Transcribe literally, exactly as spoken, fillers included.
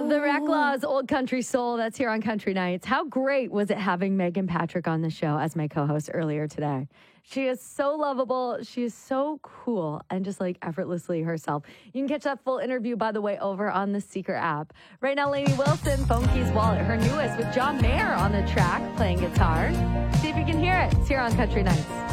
of the Reclaws, Old Country Soul. That's here on Country Nights. How great was it having Megan Patrick on the show as my co-host earlier today? She is so lovable. She is so cool and just like effortlessly herself. You can catch that full interview, by the way, over on the Seeker app. Right now, Lainey Wilson, Phone Keys Wallet, her newest with John Mayer on the track playing guitar. See if you can hear it. It's here on Country Nights.